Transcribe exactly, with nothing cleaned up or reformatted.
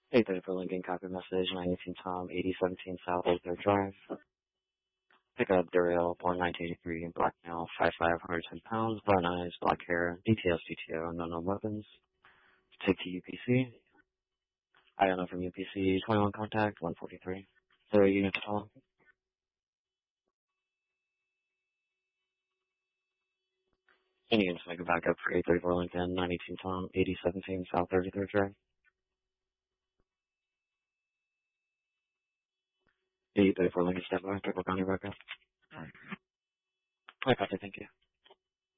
eight thirty for Lincoln, copy message, nine eighteen Tom, eighty seventeen South Old Third Drive. Pick up Daryl, born nineteen eighty-three, black male, five five, one hundred ten pounds, brown eyes, black hair, details G T O, no known weapons. Take to U P C. I don't know from U P C, twenty-one contact, one forty-three. Zero unit to call. Any units make a backup for eight thirty-four Lincoln, nine eighteen Tom, eighty seventeen South thirty-third Drive. eight thirty-four Lincoln, step by, triple county backup. I got you, thank you.